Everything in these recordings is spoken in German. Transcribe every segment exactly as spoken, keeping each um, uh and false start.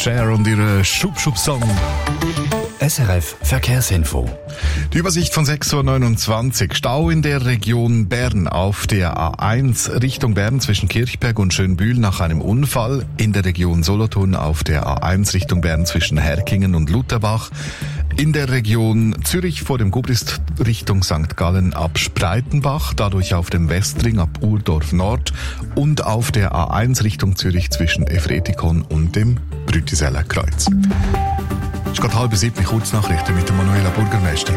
Cher und ihre Schub-Schub-Song. S R F Verkehrsinfo. Die Übersicht von sechs Uhr neunundzwanzig. Stau in der Region Bern auf der A eins Richtung Bern zwischen Kirchberg und Schönbühl nach einem Unfall. In der Region Solothurn auf der A eins Richtung Bern zwischen Herkingen und Lutherbach. In der Region Zürich vor dem Gubrist Richtung Sankt Gallen ab Spreitenbach, dadurch auf dem Westring ab Urdorf Nord und auf der A eins Richtung Zürich zwischen Efretikon und dem Brütiseller Kreuz. Es ist gerade halb sieben, Kurznachrichten mit der Manuela Burgermeister.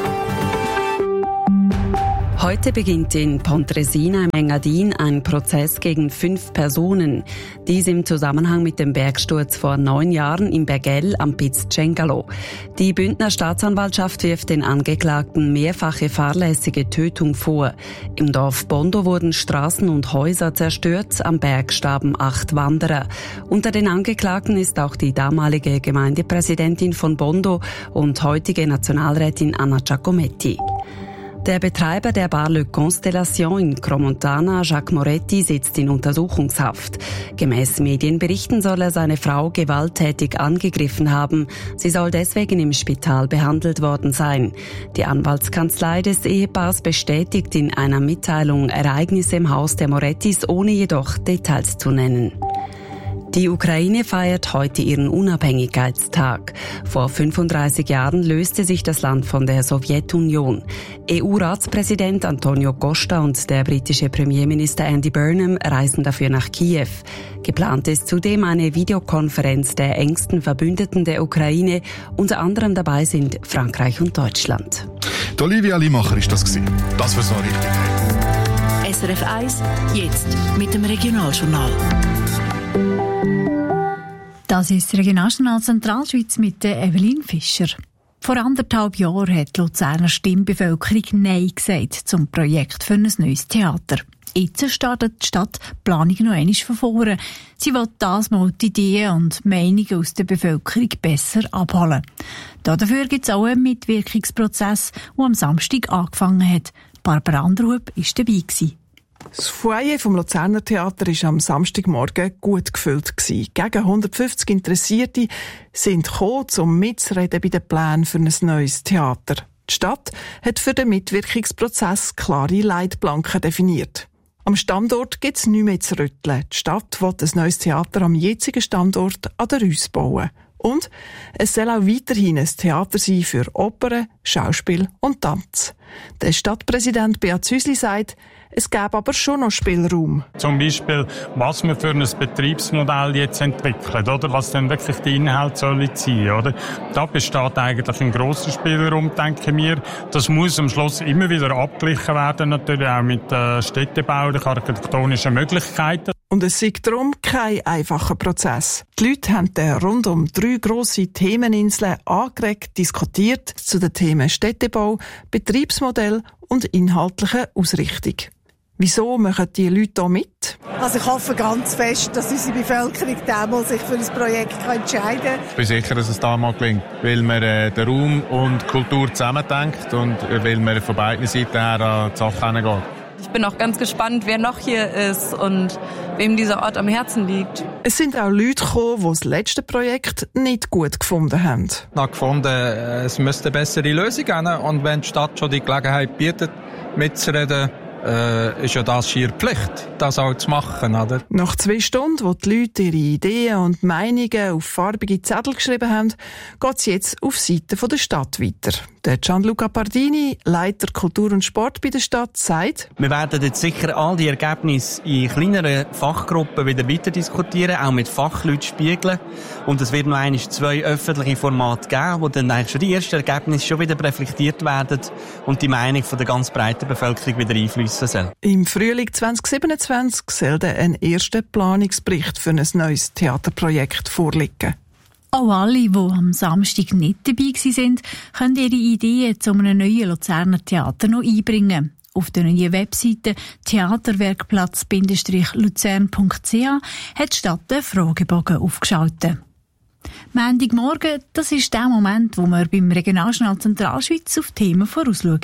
Heute beginnt in Pontresina im Engadin ein Prozess gegen fünf Personen. Dies im Zusammenhang mit dem Bergsturz vor neun Jahren im Bergell am Piz Cengalo. Die Bündner Staatsanwaltschaft wirft den Angeklagten mehrfache fahrlässige Tötung vor. Im Dorf Bondo wurden Straßen und Häuser zerstört, am Berg starben acht Wanderer. Unter den Angeklagten ist auch die damalige Gemeindepräsidentin von Bondo und heutige Nationalrätin Anna Giacometti. Der Betreiber der Bar Le Constellation in Cromontana, Jacques Moretti, sitzt in Untersuchungshaft. Gemäß Medienberichten soll er seine Frau gewalttätig angegriffen haben. Sie soll deswegen im Spital behandelt worden sein. Die Anwaltskanzlei des Ehepaars bestätigt in einer Mitteilung Ereignisse im Haus der Morettis, ohne jedoch Details zu nennen. Die Ukraine feiert heute ihren Unabhängigkeitstag. Vor fünfunddreißig Jahren löste sich das Land von der Sowjetunion. E U-Ratspräsident Antonio Costa und der britische Premierminister Andy Burnham reisen dafür nach Kiew. Geplant ist zudem eine Videokonferenz der engsten Verbündeten der Ukraine. Unter anderem dabei sind Frankreich und Deutschland. Die Olivia Limacher ist das gewesen. Das war's noch richtig. S R F eins, jetzt mit dem Regionaljournal. Das ist das Regionaljournal Zentralschweiz mit der Evelyn Fischer. Vor anderthalb Jahren hat die Luzerner Stimmbevölkerung Nein gesagt zum Projekt für ein neues Theater. Jetzt startet die Stadt die Planung noch einmal von vorne. Sie will das mal die Ideen und Meinungen aus der Bevölkerung besser abholen. Dafür gibt es auch einen Mitwirkungsprozess, der am Samstag angefangen hat. Barbara Anderhub war dabei. Das Foyer vom Luzerner Theater war am Samstagmorgen gut gefüllt. Gegen hundertfünfzig Interessierte sind gekommen, um mitzureden bei den Plänen für ein neues Theater. Die Stadt hat für den Mitwirkungsprozess klare Leitplanken definiert. Am Standort gibt es nichts mehr zu rütteln. Die Stadt will ein neues Theater am jetzigen Standort an der Reuss bauen. Und es soll auch weiterhin ein Theater sein für Opern, Schauspiel und Tanz. Der Stadtpräsident Beat Züsli sagt, es gäbe aber schon noch Spielraum. Zum Beispiel, was man für ein Betriebsmodell jetzt entwickelt, oder? Was dann wirklich die Inhalte sollen sein, oder? Da besteht eigentlich ein grosser Spielraum, denke ich. Das muss am Schluss immer wieder abgeglichen werden, natürlich auch mit äh, städtebaulichen, architektonischen Möglichkeiten. Und es sei darum kein einfacher Prozess. Die Leute haben den rund um drei grosse Themeninseln angeregt diskutiert zu den Themen Städtebau, Betriebsmodell und inhaltliche Ausrichtung. Wieso machen die Leute hier mit? Also ich hoffe ganz fest, dass unsere Bevölkerung damals sich für ein Projekt entscheiden kann. Ich bin sicher, dass es damals gelingt, weil man äh, den Raum und Kultur zusammendenkt und äh, weil man von beiden Seiten her an die Sache hingeht. Ich bin auch ganz gespannt, wer noch hier ist und wem dieser Ort am Herzen liegt. Es sind auch Leute gekommen, die das letzte Projekt nicht gut gefunden haben. Ich habe gefunden, es müsste eine bessere Lösung geben. Und wenn die Stadt schon die Gelegenheit bietet, mitzureden, äh, ist ja das schier Pflicht, das auch zu machen, oder? Nach zwei Stunden, wo die Leute ihre Ideen und Meinungen auf farbige Zettel geschrieben haben, geht es jetzt auf Seite der Stadt weiter. Der Gianluca Pardini, Leiter Kultur und Sport bei der Stadt, sagt: Wir werden jetzt sicher all die Ergebnisse in kleineren Fachgruppen wieder weiter diskutieren, auch mit Fachleuten spiegeln. Und es wird noch einmal zwei öffentliche Formate geben, wo dann eigentlich schon die ersten Ergebnisse schon wieder reflektiert werden und die Meinung von der ganz breiten Bevölkerung wieder einfließen soll. Im Frühling zwanzig siebenundzwanzig soll dann ein erster Planungsbericht für ein neues Theaterprojekt vorliegen. Auch alle, die am Samstag nicht dabei waren, können ihre Ideen zu einem neuen Luzerner Theater noch einbringen. Auf der neuen Webseite theaterwerkplatz luzern punkt c h hat die Stadt einen Fragebogen aufgeschaltet. Montagmorgen, das ist der Moment, wo wir beim Regionaljournal Zentralschweiz auf Themen vorausschauen.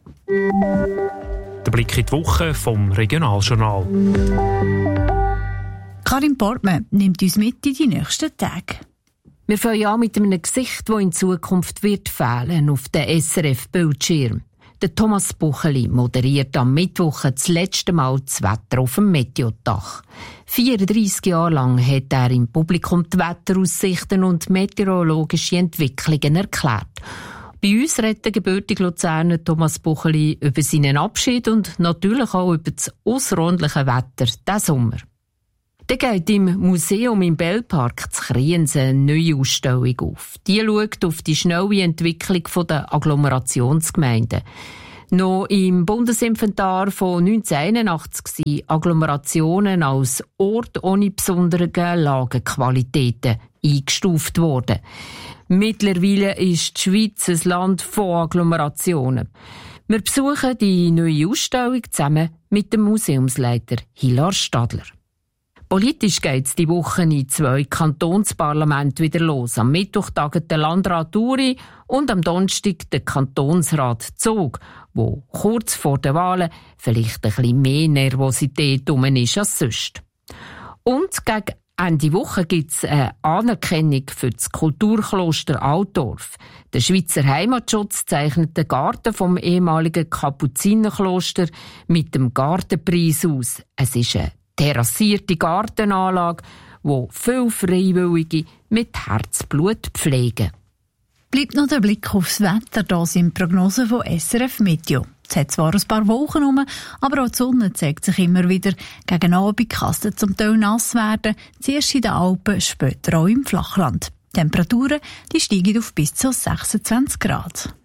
Der Blick in die Woche vom Regionaljournal. Karin Portmann nimmt uns mit in die nächsten Tage. Wir fangen an mit einem Gesicht, das in Zukunft wird fehlen auf den S R F-Bildschirm. Der Thomas Bucheli moderiert am Mittwoch das letzte Mal das Wetter auf dem Meteodach. vierunddreissig Jahre lang hat er im Publikum die Wetteraussichten und meteorologische Entwicklungen erklärt. Bei uns redet der gebürtige Luzerner Thomas Bucheli über seinen Abschied und natürlich auch über das ausserordentliche Wetter diesen Sommer. Dann geht im Museum im Bellpark zu Kriens eine neue Ausstellung auf. Die schaut auf die schnelle Entwicklung der Agglomerationsgemeinden. Noch im Bundesinventar von neunzehnhunderteinundachtzig sind Agglomerationen als Ort ohne besondere Lagenqualitäten eingestuft worden. Mittlerweile ist die Schweiz ein Land von Agglomerationen. Wir besuchen die neue Ausstellung zusammen mit dem Museumsleiter Hilar Stadler. Politisch geht es die Woche in zwei Kantonsparlamenten wieder los. Am Mittwoch tagt der Landrat Uri und am Donnerstag der Kantonsrat Zug, wo kurz vor den Wahlen vielleicht ein bisschen mehr Nervosität rum ist als sonst. Und gegen Ende Woche gibt es eine Anerkennung für das Kulturkloster Altdorf. Der Schweizer Heimatschutz zeichnet den Garten vom ehemaligen Kapuzinerkloster mit dem Gartenpreis aus. Es ist eine terrassierte Gartenanlage, wo viele Freiwillige mit Herzblut pflegen. Bleibt noch der Blick aufs Wetter. Da sind Prognosen von S R F Meteo. Es hat zwar ein paar Wolken rum, aber auch die Sonne zeigt sich immer wieder. Gegen Abend kann es zum Teil nass werden, zuerst in den Alpen, später auch im Flachland. Die Temperaturen die steigen auf bis zu sechsundzwanzig Grad.